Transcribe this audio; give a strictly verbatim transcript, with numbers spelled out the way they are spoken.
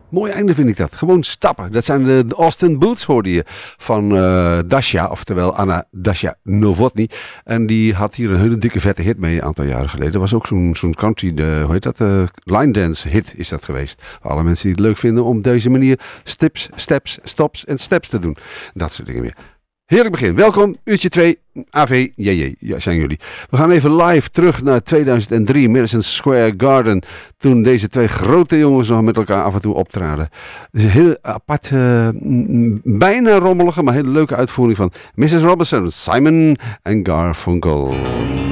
Mooi einde vind ik dat. Gewoon stappen. Dat zijn de Austin Boots, hoorde je, van uh, Dasha, oftewel Anna Dasha Novotny. En die had hier een hele dikke vette hit mee een aantal jaren geleden. Dat was ook zo'n, zo'n country, de, hoe heet dat, uh, line dance hit is dat geweest. Voor alle mensen die het leuk vinden om op deze manier steps, steps, stops en steps te doen. Dat soort dingen meer. Heerlijk begin. Welkom, uurtje twee, A V J J, ja, zijn jullie. We gaan even live terug naar tweeduizend drie, Madison Square Garden. Toen deze twee grote jongens nog met elkaar af en toe optraden. Het is een heel apart, uh, bijna rommelige, maar hele leuke uitvoering van missus Robinson, Simon en Garfunkel.